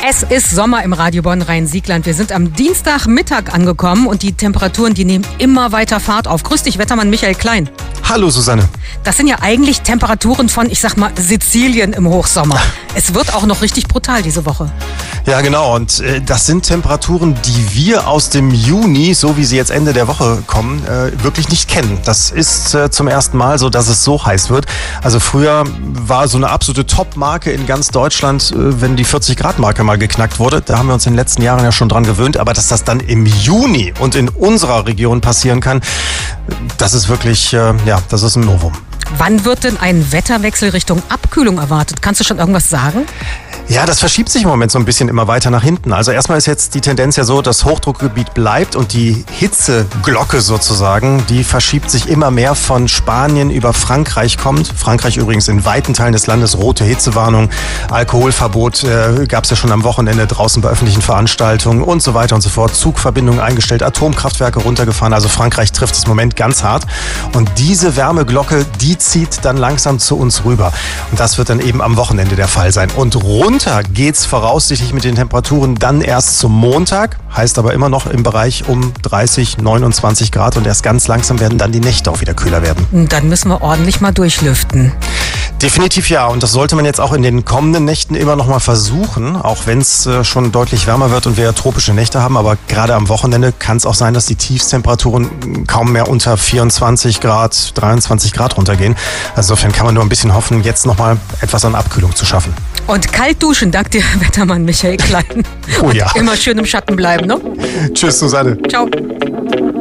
Es ist Sommer im Radio Bonn-Rhein-Siegland. Wir sind am Dienstagmittag angekommen und die Temperaturen, die nehmen immer weiter Fahrt auf. Grüß dich, Wettermann Michael Klein. Hallo Susanne. Das sind ja eigentlich Temperaturen von, ich sag mal, Sizilien im Hochsommer. Es wird auch noch richtig brutal diese Woche. Ja, genau. Und das sind Temperaturen, die wir aus dem Juni, so wie sie jetzt Ende der Woche kommen, wirklich nicht kennen. Das ist zum ersten Mal so, dass es so heiß wird. Also früher war so eine absolute Top-Marke in ganz Deutschland, wenn die 40-Grad-Marke mal geknackt wurde. Da haben wir uns in den letzten Jahren ja schon dran gewöhnt. Aber dass das dann im Juni und in unserer Region passieren kann, das ist wirklich, das ist ein Novum. Wann wird denn ein Wetterwechsel Richtung Abkühlung erwartet? Kannst du schon irgendwas sagen? Ja, das verschiebt sich im Moment so ein bisschen immer weiter nach hinten. Also erstmal ist jetzt die Tendenz ja so, das Hochdruckgebiet bleibt und die Hitzeglocke sozusagen, die verschiebt sich immer mehr von Spanien über Frankreich kommt. Frankreich übrigens in weiten Teilen des Landes rote Hitzewarnung, Alkoholverbot gab es ja schon am Wochenende draußen bei öffentlichen Veranstaltungen und so weiter und so fort. Zugverbindungen eingestellt, Atomkraftwerke runtergefahren. Also Frankreich trifft es im Moment ganz hart. Und diese Wärmeglocke, die zieht dann langsam zu uns rüber. Und das wird dann eben am Wochenende der Fall sein. Und runter geht's voraussichtlich mit den Temperaturen dann erst zum Montag, heißt aber immer noch im Bereich um 30, 29 Grad und erst ganz langsam werden dann die Nächte auch wieder kühler werden. Dann müssen wir ordentlich mal durchlüften. Definitiv ja, und das sollte man jetzt auch in den kommenden Nächten immer noch mal versuchen, auch wenn es schon deutlich wärmer wird und wir ja tropische Nächte haben, aber gerade am Wochenende kann es auch sein, dass die Tiefstemperaturen kaum mehr unter 24 Grad, 23 Grad runtergehen. Also insofern kann man nur ein bisschen hoffen, jetzt noch mal etwas an Abkühlung zu schaffen. Und kalt duschen, dank dir, Wettermann Michael Klein. Oh ja. Und immer schön im Schatten bleiben, ne? Tschüss, Susanne. Ciao.